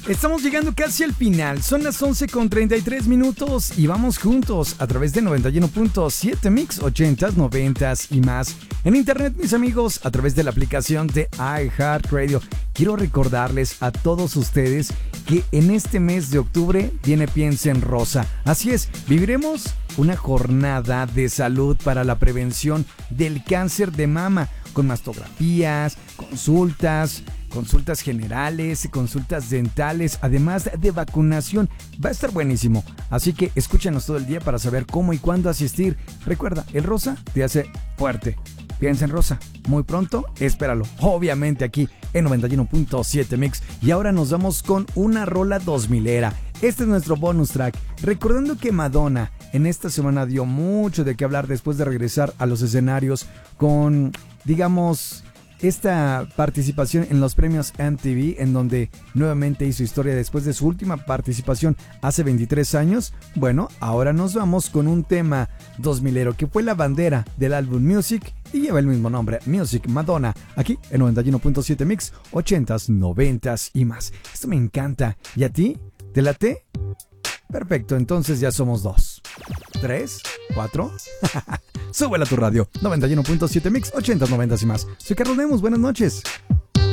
Estamos llegando casi al final, son las 11:33 y vamos juntos a través de 91.7 Mix 80s, 90s y más. En internet, mis amigos, a través de la aplicación de iHeartRadio. Quiero recordarles a todos ustedes que en este mes de octubre viene Piensa en Rosa. Así es, viviremos una jornada de salud para la prevención del cáncer de mama, con mastografías, consultas generales, consultas dentales, además de vacunación. Va a estar buenísimo, así que escúchanos todo el día para saber cómo y cuándo asistir. Recuerda, el rosa te hace fuerte. Piensa en Rosa, muy pronto, espéralo, obviamente aquí en 91.7 Mix. Y ahora nos vamos con una rola 2000era. Este es nuestro bonus track, recordando que Madonna en esta semana dio mucho de qué hablar después de regresar a los escenarios con, digamos, esta participación en los premios MTV, en donde nuevamente hizo historia después de su última participación hace 23 años. Bueno, ahora nos vamos con un tema 2000ero que fue la bandera del álbum Music y lleva el mismo nombre, Music, Madonna, aquí en 91.7 Mix, 80s, 90s y más. Esto me encanta. ¿Y a ti? ¿Te late? Perfecto, entonces ya somos 2, 3, 4. Súbela a tu radio, 91.7 Mix, 80s, 90s y más. Soy Carlos Lemus, buenas noches.